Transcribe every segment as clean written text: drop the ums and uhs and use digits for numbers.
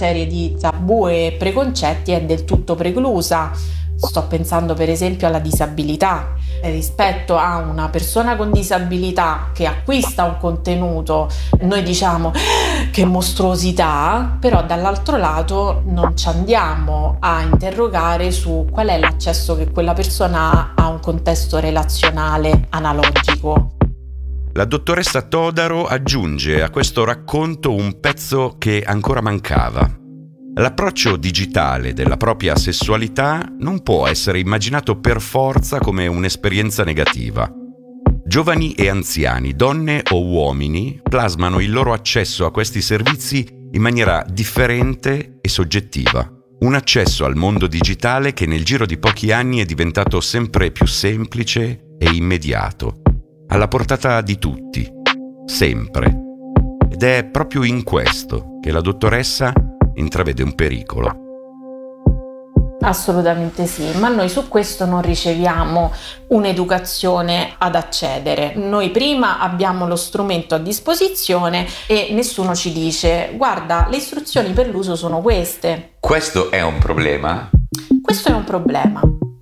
serie di tabù e preconcetti è del tutto preclusa. Sto pensando per esempio alla disabilità. Rispetto a una persona con disabilità che acquista un contenuto, noi diciamo che mostruosità, però dall'altro lato non ci andiamo a interrogare su qual è l'accesso che quella persona ha a un contesto relazionale analogico. La dottoressa Todaro aggiunge a questo racconto un pezzo che ancora mancava. L'approccio digitale della propria sessualità non può essere immaginato per forza come un'esperienza negativa. Giovani e anziani, donne o uomini, plasmano il loro accesso a questi servizi in maniera differente e soggettiva. Un accesso al mondo digitale che nel giro di pochi anni è diventato sempre più semplice e immediato, alla portata di tutti, sempre. Ed è proprio in questo che la dottoressa intravede un pericolo. Assolutamente sì, ma noi su questo non riceviamo un'educazione ad accedere. Noi prima abbiamo lo strumento a disposizione e nessuno ci dice: guarda, le istruzioni per l'uso sono queste. Questo è un problema? Questo è un problema.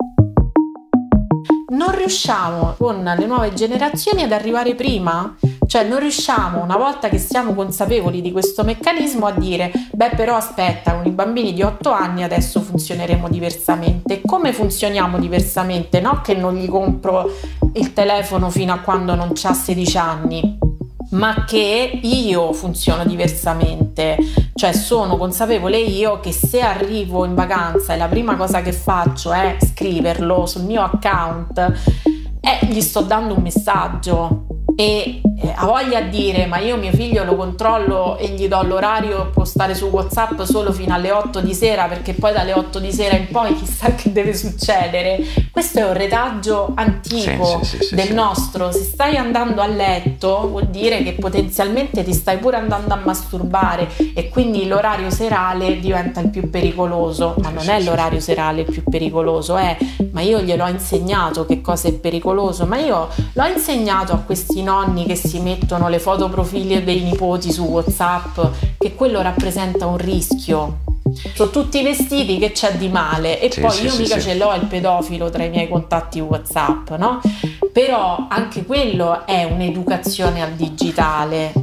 Non riusciamo con le nuove generazioni ad arrivare prima, cioè non riusciamo, una volta che siamo consapevoli di questo meccanismo, a dire però aspetta, con i bambini di 8 anni adesso funzioneremo diversamente. Come funzioniamo diversamente? No che non gli compro il telefono fino a quando non c'ha 16 anni, ma che io funziono diversamente, cioè sono consapevole io che se arrivo in vacanza e la prima cosa che faccio è scriverlo sul mio account, gli sto dando un messaggio. E ha voglia a dire: ma io mio figlio lo controllo e gli do l'orario, può stare su WhatsApp solo fino alle 8 di sera, perché poi dalle 8 di sera in poi chissà che deve succedere. Questo è un retaggio antico del nostro. Se stai andando a letto vuol dire che potenzialmente ti stai pure andando a masturbare, e quindi l'orario serale diventa il più pericoloso. Ma non è l'orario serale il più pericoloso, ma io glielo ho insegnato che cosa è pericoloso, ma io l'ho insegnato a questi nonni che si mettono le foto profili dei nipoti su WhatsApp, che quello rappresenta un rischio. Sono tutti vestiti, che c'è di male? E poi io mica ce l'ho il pedofilo tra i miei contatti WhatsApp, no? Però anche quello è un'educazione al digitale.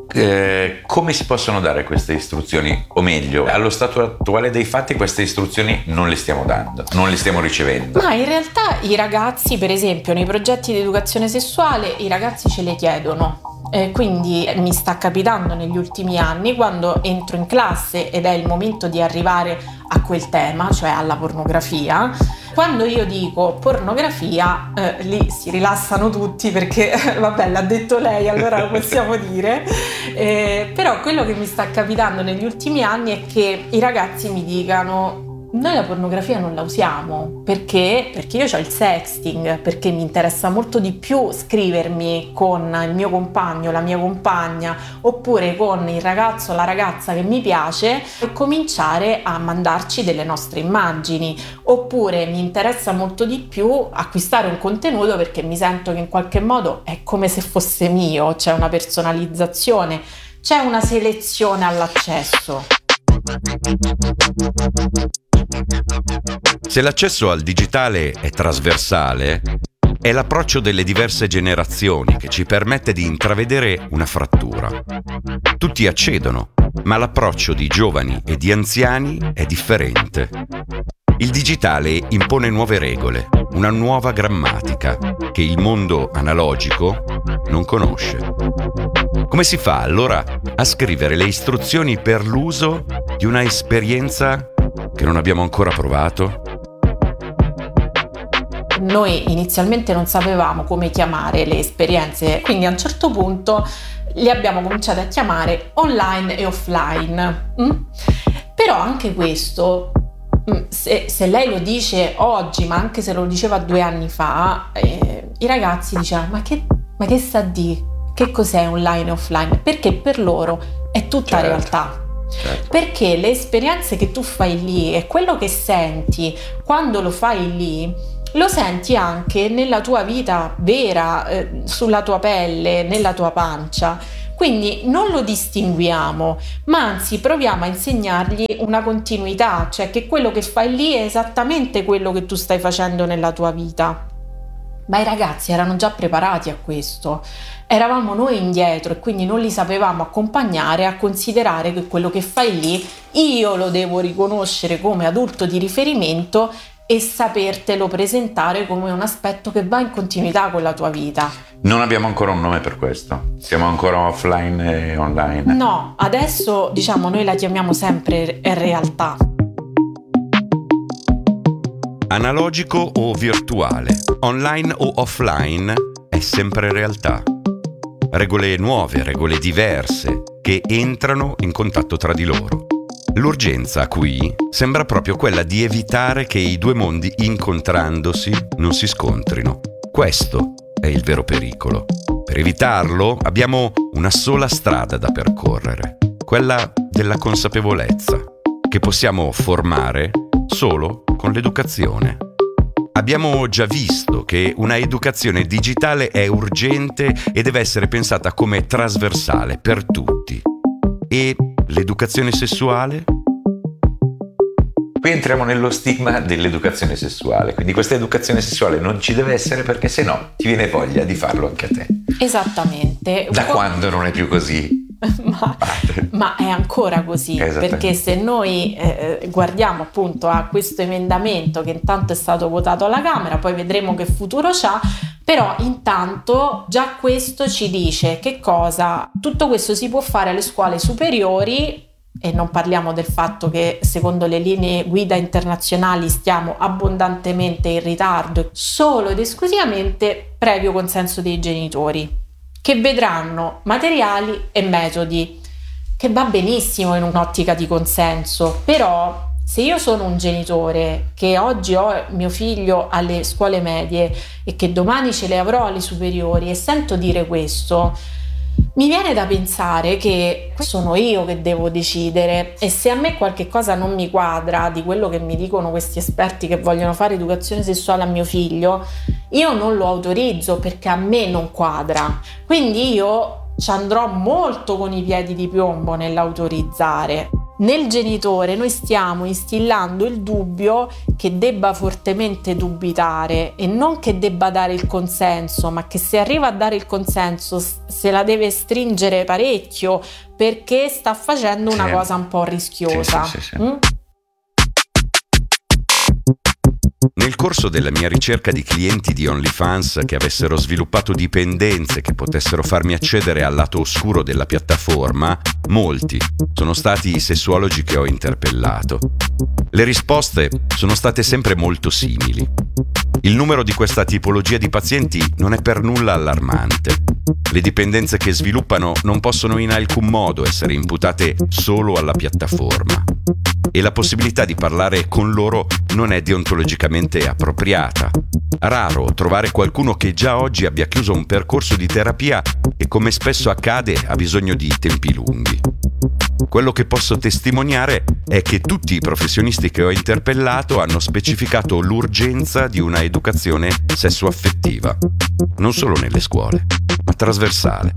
Come si possono dare queste istruzioni? O meglio, allo stato attuale dei fatti queste istruzioni non le stiamo dando, non le stiamo ricevendo. Ma in realtà i ragazzi, per esempio, nei progetti di educazione sessuale, i ragazzi ce le chiedono. Quindi mi sta capitando negli ultimi anni, quando entro in classe ed è il momento di arrivare a quel tema, cioè alla pornografia, quando io dico pornografia, lì si rilassano tutti perché vabbè, l'ha detto lei, allora lo possiamo dire. Però quello che mi sta capitando negli ultimi anni è che i ragazzi mi dicano: noi la pornografia non la usiamo perché io ho il sexting, perché mi interessa molto di più scrivermi con il mio compagno, la mia compagna, oppure con il ragazzo o la ragazza che mi piace, e cominciare a mandarci delle nostre immagini. Oppure mi interessa molto di più acquistare un contenuto perché mi sento che in qualche modo è come se fosse mio, c'è una personalizzazione, c'è una selezione all'accesso. Se l'accesso al digitale è trasversale, è l'approccio delle diverse generazioni che ci permette di intravedere una frattura. Tutti accedono, ma l'approccio di giovani e di anziani è differente. Il digitale impone nuove regole, una nuova grammatica che il mondo analogico non conosce. Come si fa allora a scrivere le istruzioni per l'uso di una esperienza che non abbiamo ancora provato? Noi inizialmente non sapevamo come chiamare le esperienze, quindi a un certo punto le abbiamo cominciate a chiamare online e offline. Però anche questo, se lei lo dice oggi, ma anche se lo diceva 2 anni fa, i ragazzi dicevano: ma che sta di? Che cos'è online e offline? Perché per loro è tutta realtà. Certo. Perché le esperienze che tu fai lì e quello che senti quando lo fai lì, lo senti anche nella tua vita vera, sulla tua pelle, nella tua pancia. Quindi non lo distinguiamo, ma anzi proviamo a insegnargli una continuità, cioè che quello che fai lì è esattamente quello che tu stai facendo nella tua vita. Ma i ragazzi erano già preparati a questo, eravamo noi indietro e quindi non li sapevamo accompagnare a considerare che quello che fai lì io lo devo riconoscere come adulto di riferimento e sapertelo presentare come un aspetto che va in continuità con la tua vita. Non abbiamo ancora un nome per questo, siamo ancora offline e online. No, adesso noi la chiamiamo sempre realtà. Analogico o virtuale, online o offline, è sempre realtà. Regole nuove, regole diverse, che entrano in contatto tra di loro. L'urgenza qui sembra proprio quella di evitare che i due mondi incontrandosi non si scontrino. Questo è il vero pericolo. Per evitarlo abbiamo una sola strada da percorrere, quella della consapevolezza, che possiamo formare solo con l'educazione. Abbiamo già visto che una educazione digitale è urgente e deve essere pensata come trasversale per tutti. E l'educazione sessuale? Qui entriamo nello stigma dell'educazione sessuale, quindi questa educazione sessuale non ci deve essere perché sennò ti viene voglia di farlo anche a te. Esattamente. Da quando non è più così? Ma è ancora così, perché se noi guardiamo appunto a questo emendamento che intanto è stato votato alla Camera, poi vedremo che futuro c'ha, però intanto già questo ci dice che cosa tutto questo si può fare alle scuole superiori. E non parliamo del fatto che secondo le linee guida internazionali stiamo abbondantemente in ritardo, solo ed esclusivamente previo consenso dei genitori, che vedranno materiali e metodi, che va benissimo in un'ottica di consenso, però se io sono un genitore che oggi ho mio figlio alle scuole medie e che domani ce le avrò alle superiori e sento dire questo, mi viene da pensare che sono io che devo decidere, e se a me qualche cosa non mi quadra di quello che mi dicono questi esperti che vogliono fare educazione sessuale a mio figlio, io non lo autorizzo perché a me non quadra. Quindi io ci andrò molto con i piedi di piombo nell'autorizzare. Nel genitore noi stiamo instillando il dubbio che debba fortemente dubitare e non che debba dare il consenso, ma che se arriva a dare il consenso se la deve stringere parecchio perché sta facendo una cosa un po' rischiosa. Sì. Nel corso della mia ricerca di clienti di OnlyFans che avessero sviluppato dipendenze che potessero farmi accedere al lato oscuro della piattaforma, molti sono stati i sessuologi che ho interpellato. Le risposte sono state sempre molto simili. Il numero di questa tipologia di pazienti non è per nulla allarmante. Le dipendenze che sviluppano non possono in alcun modo essere imputate solo alla piattaforma. E la possibilità di parlare con loro non è deontologicamente appropriata. Raro trovare qualcuno che già oggi abbia chiuso un percorso di terapia e, come spesso accade, ha bisogno di tempi lunghi. Quello che posso testimoniare è che tutti i professionisti che ho interpellato hanno specificato l'urgenza di una educazione sessuaffettiva, non solo nelle scuole, ma trasversale.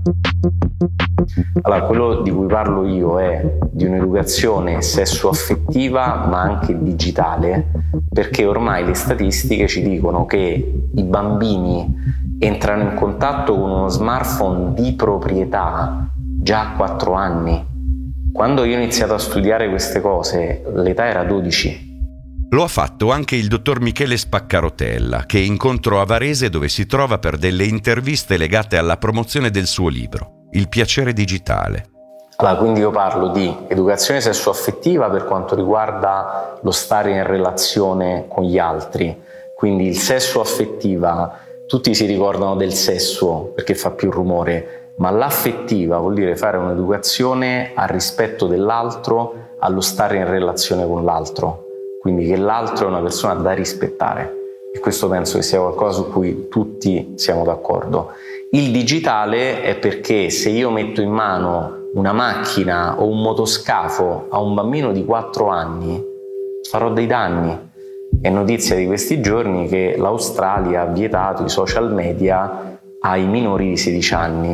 Allora, quello di cui parlo io è di un'educazione sessuaffettiva ma anche digitale, perché ormai le statistiche ci dicono che i bambini entrano in contatto con uno smartphone di proprietà già a 4 anni. Quando io ho iniziato a studiare queste cose, l'età era 12. Lo ha fatto anche il dottor Michele Spaccarotella, che incontro a Varese dove si trova per delle interviste legate alla promozione del suo libro, Il piacere digitale. Allora, quindi io parlo di educazione sessuaffettiva per quanto riguarda lo stare in relazione con gli altri. Quindi il sesso affettiva, tutti si ricordano del sesso perché fa più rumore, ma l'affettiva vuol dire fare un'educazione al rispetto dell'altro, allo stare in relazione con l'altro. Quindi che l'altro è una persona da rispettare, e questo penso che sia qualcosa su cui tutti siamo d'accordo. Il digitale è perché se io metto in mano una macchina o un motoscafo a un bambino di 4 anni, farò dei danni. È notizia di questi giorni che l'Australia ha vietato i social media ai minori di 16 anni.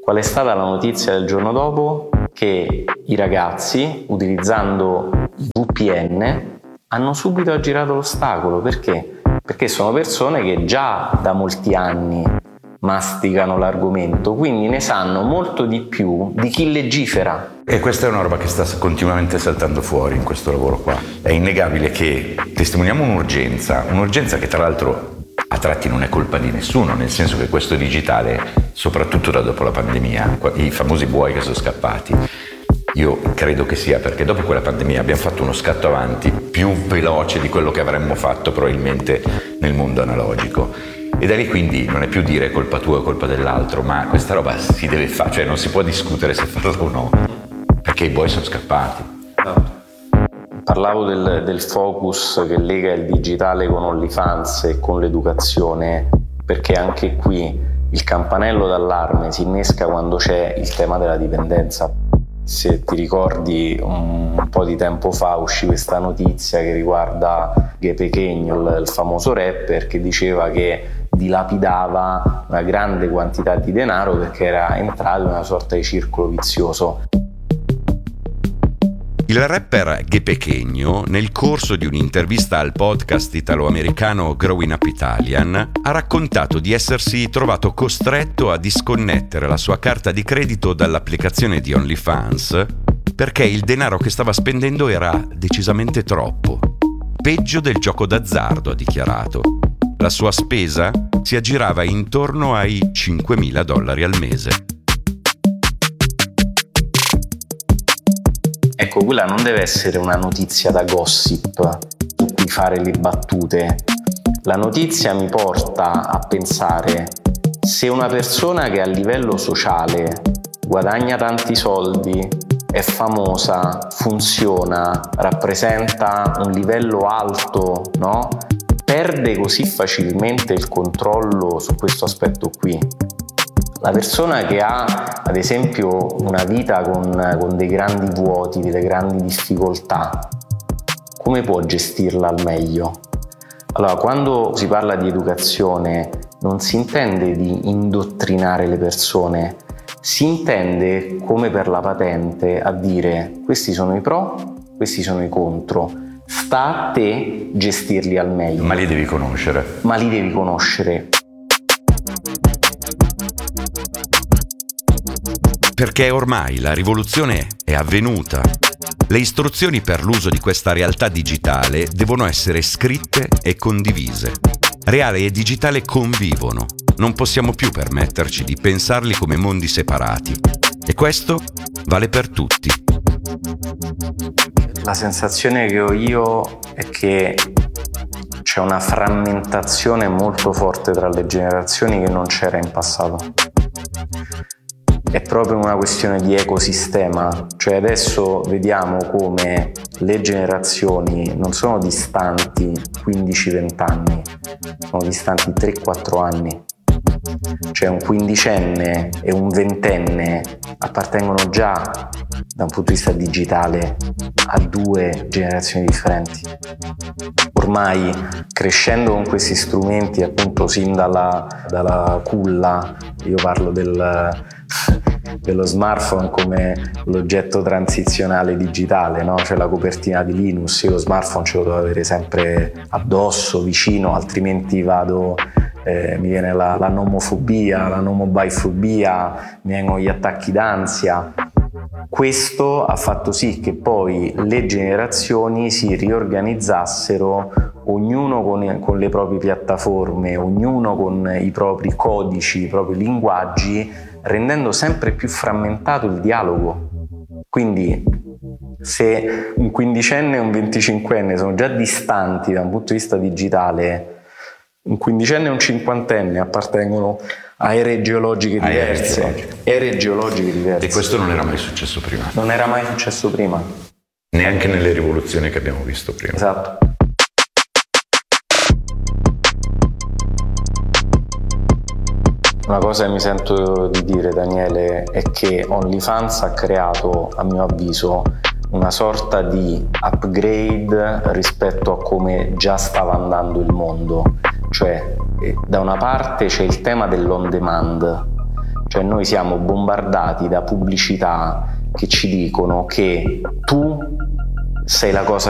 Qual è stata la notizia del giorno dopo? Che i ragazzi, utilizzando i VPN, hanno subito aggirato l'ostacolo. Perché? Perché sono persone che già da molti anni masticano l'argomento, quindi ne sanno molto di più di chi legifera. E questa è una roba che sta continuamente saltando fuori in questo lavoro qua. È innegabile che testimoniamo un'urgenza che tra l'altro a tratti non è colpa di nessuno, nel senso che questo digitale, soprattutto da dopo la pandemia, i famosi buoi che sono scappati, io credo che sia perché dopo quella pandemia abbiamo fatto uno scatto avanti più veloce di quello che avremmo fatto probabilmente nel mondo analogico. E da lì quindi non è più dire colpa tua o colpa dell'altro, ma questa roba si deve fare, cioè non si può discutere se farla o no, perché i buoi sono scappati. Parlavo del focus che lega il digitale con OnlyFans e con l'educazione, perché anche qui il campanello d'allarme si innesca quando c'è il tema della dipendenza. Se ti ricordi, un po' di tempo fa uscì questa notizia che riguarda Ge Pequeno, il famoso rapper, che diceva che dilapidava una grande quantità di denaro perché era entrato in una sorta di circolo vizioso. Il rapper Ge Pequeno, nel corso di un'intervista al podcast italo-americano Growing Up Italian, ha raccontato di essersi trovato costretto a disconnettere la sua carta di credito dall'applicazione di OnlyFans perché il denaro che stava spendendo era decisamente troppo. Peggio del gioco d'azzardo, ha dichiarato. La sua spesa si aggirava intorno ai $5.000 al mese. Ecco, quella non deve essere una notizia da gossip su cui fare le battute. La notizia mi porta a pensare: se una persona che a livello sociale guadagna tanti soldi, è famosa, funziona, rappresenta un livello alto, no? Perde così facilmente il controllo su questo aspetto qui. La persona che ha, ad esempio, una vita con dei grandi vuoti, delle grandi difficoltà, come può gestirla al meglio? Allora, quando si parla di educazione non si intende di indottrinare le persone, si intende, come per la patente, a dire: questi sono i pro, questi sono i contro, sta a te gestirli al meglio. Ma li devi conoscere. Perché ormai la rivoluzione è avvenuta. Le istruzioni per l'uso di questa realtà digitale devono essere scritte e condivise. Reale e digitale convivono. Non possiamo più permetterci di pensarli come mondi separati. E questo vale per tutti. La sensazione che ho io è che c'è una frammentazione molto forte tra le generazioni che non c'era in passato. È proprio una questione di ecosistema, cioè adesso vediamo come le generazioni non sono distanti 15-20 anni, sono distanti 3-4 anni. Cioè un quindicenne e un ventenne appartengono già da un punto di vista digitale a due generazioni differenti. Ormai crescendo con questi strumenti, appunto sin dalla culla, io parlo dello smartphone come l'oggetto transizionale digitale, no? Cioè la copertina di Linux, io lo smartphone ce lo devo avere sempre addosso, vicino, altrimenti mi viene la nomofobia, la nomobifobia, mi vengono gli attacchi d'ansia. Questo ha fatto sì che poi le generazioni si riorganizzassero, ognuno con le proprie piattaforme, ognuno con i propri codici, i propri linguaggi, rendendo sempre più frammentato il dialogo. Quindi se un quindicenne e un venticinquenne sono già distanti da un punto di vista digitale, un quindicenne e un cinquantenne appartengono a aree geologiche diverse. E questo non era mai successo prima. Non era mai successo prima. Neanche nelle rivoluzioni che abbiamo visto prima. Esatto. Una cosa che mi sento di dire, Daniele, è che OnlyFans ha creato, a mio avviso, una sorta di upgrade rispetto a come già stava andando il mondo. Cioè, da una parte c'è il tema dell'on demand, Cioè noi siamo bombardati da pubblicità che ci dicono che tu sei la cosa